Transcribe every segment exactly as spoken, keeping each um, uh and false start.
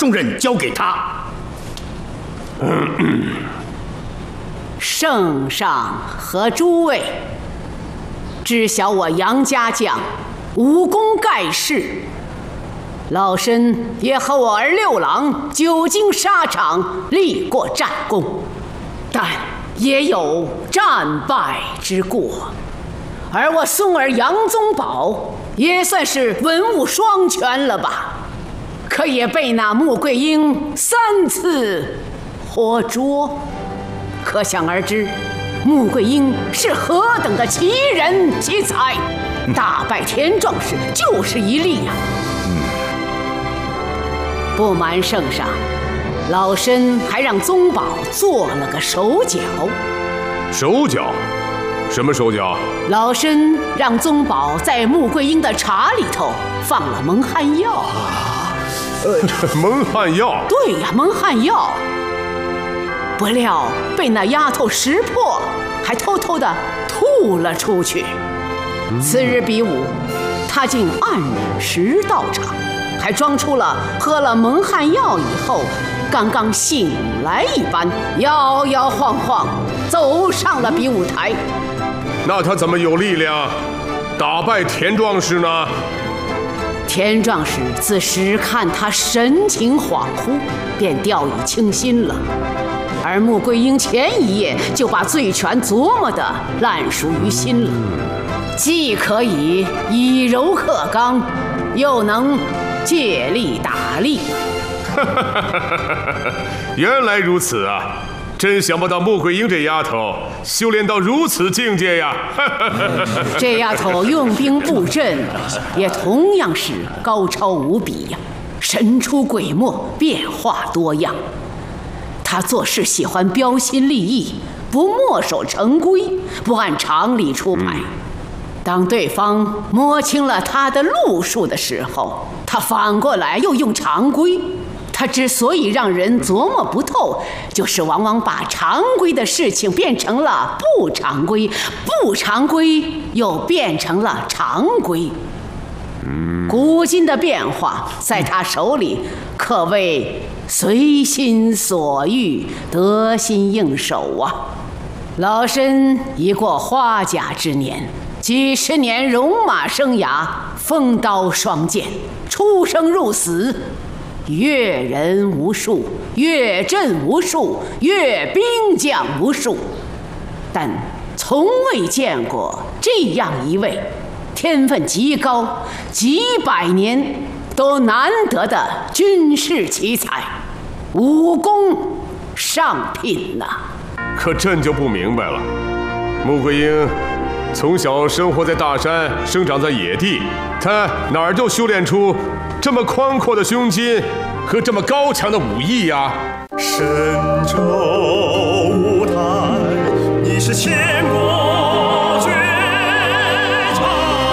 重任交给他。嗯嗯， 圣上和诸位，知晓我杨家将武功盖世，老身也和我儿六郎久经沙场，立过战功，但也有战败之过。而我孙儿杨宗保也算是文武双全了吧，可也被那穆桂英三次活捉。可想而知，穆桂英是何等的奇人奇才，大败田壮士就是一例呀、啊。不瞒圣上，老身还让宗保做了个手脚。 手脚？什么手脚？ 老身让宗保在穆桂英的茶里头放了蒙汗药。 啊，呃，蒙汗药？ 对呀，蒙汗药。不料被那丫头识破，还偷偷的吐了出去。次日比武，他竟按时到场，还装出了喝了蒙汗药以后刚刚醒来一般，摇摇晃晃走上了比武台。 那他怎么有力量打败田壮士呢？ 田壮士自时看他神情恍惚，便掉以轻心了。而穆桂英前一夜就把醉拳琢磨得烂熟于心了，既可以以柔克刚，又能借力打力。 原来如此啊！真想不到穆桂英这丫头修炼到如此境界呀！ 这丫头用兵布阵也同样是高超无比呀，神出鬼没，变化多样。她做事喜欢标新立异，不墨守成规，不按常理出牌。当对方摸清了她的路数的时候，她反过来又用常规。他之所以让人琢磨不透，就是往往把常规的事情变成了不常规，不常规又变成了常规。古今的变化在他手里可谓随心所欲，得心应手啊！老身已过花甲之年，几十年戎马生涯，锋刀双剑，出生入死，阅人无数，阅阵无数，阅兵将无数，但从未见过这样一位天分极高、几百年都难得的军事奇才，武功上品呐、啊！ 可朕就不明白了，穆桂英从小生活在大山，生长在野地，她哪儿就修炼出这么宽阔的胸襟和这么高强的武艺呀、啊？ 神州舞台，你是千古绝唱。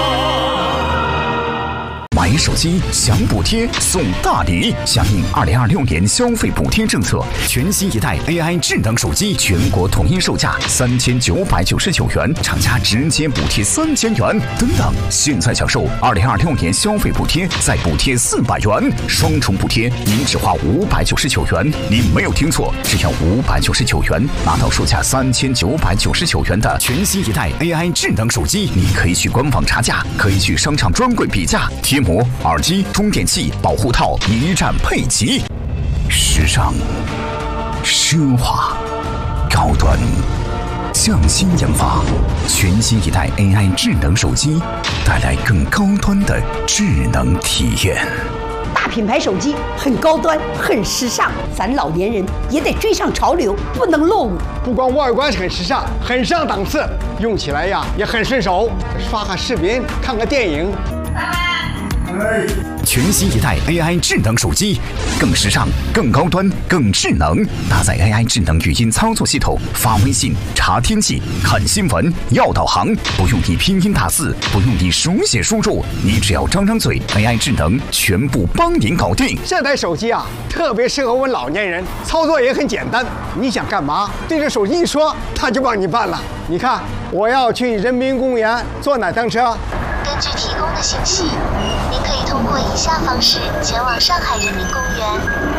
买手机享补贴送大礼，响应二零二六年消费补贴政策，全新一代 A I 智能手机全国统一售价三千九百九十九元，厂家直接补贴三千元。等等，现在享受二零二六年消费补贴，再补贴四百元，双重补贴，您只花五百九十九元。您没有听错，只要五百九十九元，拿到售价三千九百九十九元的全新一代 A I 智能手机。你可以去官网查价，可以去商场专柜比价，贴膜、耳机、充电器、保护套一站配齐，时尚、奢华、高端，匠心研发，全新一代 A I 智能手机，带来更高端的智能体验。 大品牌手机很高端，很时尚，咱老年人也得追上潮流，不能落伍。 不光外观很时尚，很上档次，用起来呀也很顺手，刷个视频，看个电影。 全新一代 A I 智能手机，更时尚、更高端、更智能，搭载 A I 智能语音操作系统，发微信、查天气、看新闻、要导航，不用你拼音打字，不用你手写输入，你只要张张嘴 ，A I 智能全部帮您搞定。 这台手机啊，特别适合我们老年人，操作也很简单。你想干嘛，对着手机一说，它就帮你办了。你看，我要去人民公园坐哪趟车？ 根据提供的信息，您可以通过以下方式前往上海人民公园。